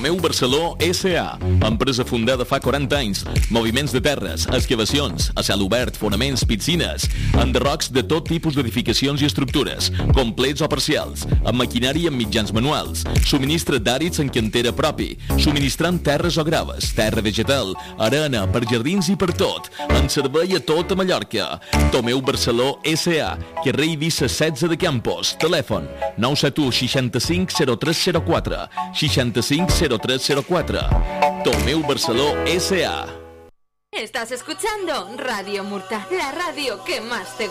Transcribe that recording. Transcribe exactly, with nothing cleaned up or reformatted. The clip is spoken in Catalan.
Tomeu Barceló S A, empresa fundada fa quaranta anys. Moviments de terres, excavacions, a cel obert, fonaments, piscines, enderrocs de tot tipus d'edificacions i estructures, complets o parcials, amb maquinària i amb mitjans manuals, subministre d'àrids en cantera propi, subministrant terres o graves, terra vegetal, arena, per jardins i per tot, en servei a tota Mallorca. Tomeu Barceló S A, carrer Eivissa setze de Campos, telèfon nou set u seixanta-cinc zero tres zero quatre, seixanta-cinc zero tres zero quatre. Tomeu Barceló S A. Estás escuchando Radio Murta, la radio que más te